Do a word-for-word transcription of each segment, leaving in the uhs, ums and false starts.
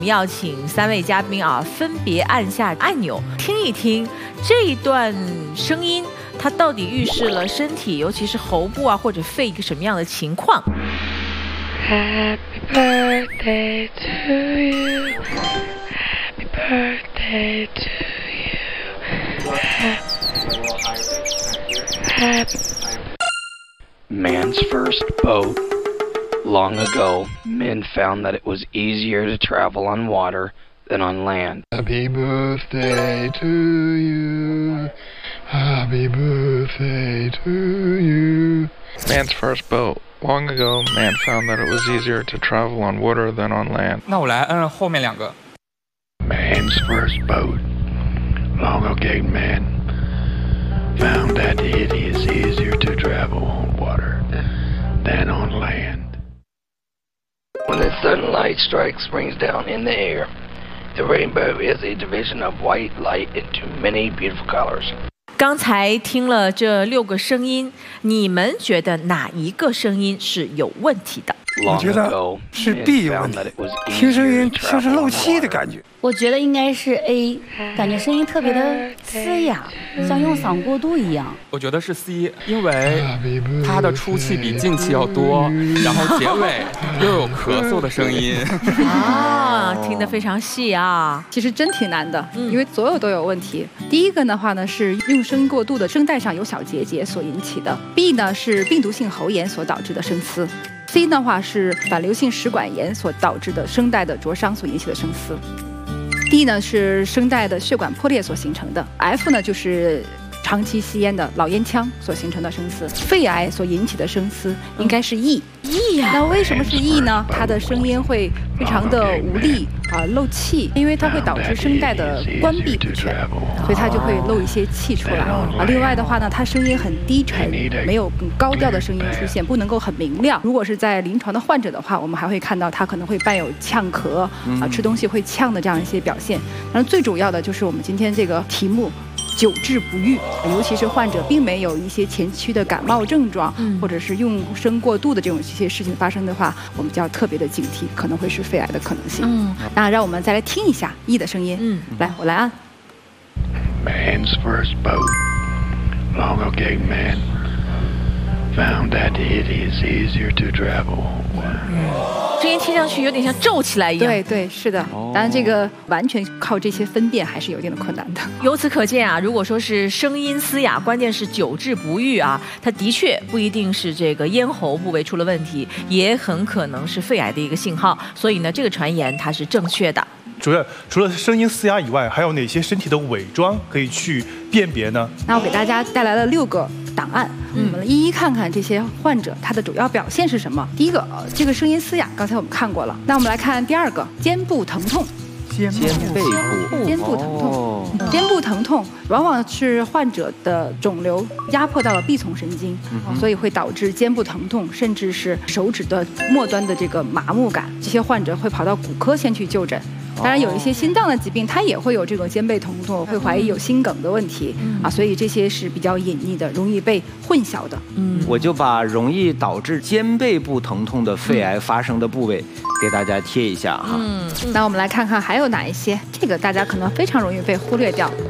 我们要请三位嘉宾啊，分别按下按钮，听一听这一段声音，它到底预示了身体，尤其是喉部啊或者肺一个什么样的情况。Happy birthday to you, Happy birthday to you, Happy. Man's first boat. Long ago, men found that it was easier to travel on water than on land. Happy birthday to you. Happy birthday to you. Man's first boat. Long ago, man found that it was easier to travel on water than on land. 那我来按后面两个。 Man's first boat. Long ago, man found that it is easier to travel on water than on land. When the sunlight strikes rains down in the air, the rainbow is a division of white light into many beautiful colors. 刚才听了这六个声音，你们觉得哪一个声音是有问题的？ 我觉得是 B 有问题，听声音像是漏气的感觉。 我觉得应该是 A， 感觉声音特别的嘶哑，像用嗓过度一样。 我觉得是 C， 因为它的出气比进气要多，然后结尾又有咳嗽的声音。 啊，听得非常细啊！ 其实真挺难的，因为所有都有问题。第一个的话呢，是用声过度的声带上有小结节所引起的 ；B 呢是病毒性喉炎所导致的声嘶。C 的话是反流性食管炎所导致的声带的灼伤所引起的声嘶 ，D 呢是声带的血管破裂所形成的 ，F 呢就是长期吸烟的老烟枪所形成的声嘶，肺癌所引起的声嘶应该是 E。E 呀，那为什么是 E 呢？它的声音会非常的无力啊，漏气，因为它会导致声带的关闭不全，所以它就会漏一些气出来啊。另外的话呢，它声音很低沉，没有更高调的声音出现，不能够很明亮。如果是在临床的患者的话，我们还会看到他可能会伴有呛咳啊，吃东西会呛的这样一些表现。然后最主要的就是我们今天这个题目。久治不愈，尤其是患者并没有一些前期的感冒症状，嗯、或者是用声过度的这种一些事情发生的话，我们就要特别的警惕，可能会是肺癌的可能性。嗯，那让我们再来听一下 E 的声音。嗯，来，我来按。 Man's first boat, long ago man found that it is easier to travel. 声音听上去有点像皱起来一样。 对对，是的。当然，这个完全靠这些分辨还是有一定的困难的。 由此可见啊，如果说是声音嘶哑，关键是久治不愈啊，它的确不一定是这个咽喉部位出了问题，也很可能是肺癌的一个信号。所以呢，这个传言它是正确的。 主任，除了声音嘶哑以外，还有哪些身体的伪装可以去辨别呢？ 那我给大家带来了六个档案，嗯、我们一一看看这些患者他的主要表现是什么。第一个，这个声音嘶哑，刚才我们看过了。那我们来看第二个，肩部疼痛。 肩背部， 肩部疼痛，哦、肩部疼痛往往是患者的肿瘤压迫到了臂丛神经，嗯、所以会导致肩部疼痛，甚至是手指的末端的这个麻木感。这些患者会跑到骨科先去就诊。当然，有一些心脏的疾病，它也会有这个肩背疼痛，会怀疑有心梗的问题、嗯、啊，所以这些是比较隐匿的，容易被混淆的。 嗯，我就把容易导致肩背部疼痛的肺癌发生的部位给大家贴一下哈。 嗯，那我们来看看还有哪一些，这个大家可能非常容易被忽略掉。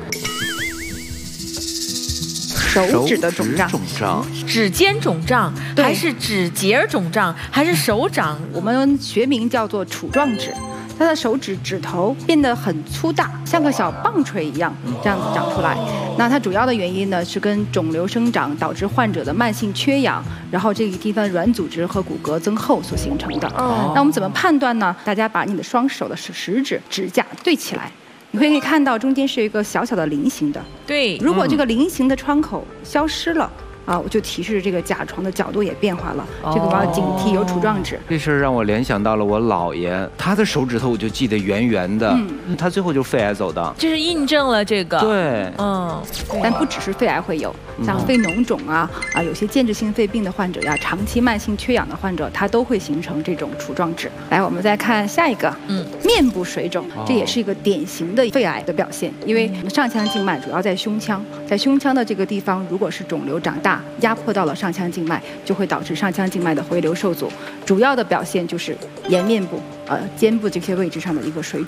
手指的肿胀， 肿胀， 指尖肿胀，还是指节肿胀，还是手掌？ 我们学名叫做杵状指。他的手指指头变得很粗大，像个小棒槌一样，这样子长出来。那它主要的原因呢，是跟肿瘤生长导致患者的慢性缺氧，然后这个地方软组织和骨骼增厚所形成的。哦，那我们怎么判断呢？大家把你的双手的食指指甲对起来，你会可以看到中间是有一个小小的菱形的。 对， 如果这个菱形的窗口消失了。啊，我就提示这个甲床的角度也变化了，这个我要警惕有杵状指。 这事儿让我联想到了我姥爷，他的手指头我就记得圆圆的，嗯、他最后就肺癌走的， 这是印证了这个。 对， 嗯，但不只是肺癌会有，像肺脓肿啊啊，有些间质性肺病的患者呀，长期慢性缺氧的患者，他都会形成这种杵状指。来，我们再看下一个，嗯，面部水肿，这也是一个典型的肺癌的表现，因为上腔静脉主要在胸腔，在胸腔的这个地方，如果是肿瘤长大。压迫到了上腔静脉，就会导致上腔静脉的回流受阻。主要的表现就是颜面部、呃肩部这些位置上的一个水肿。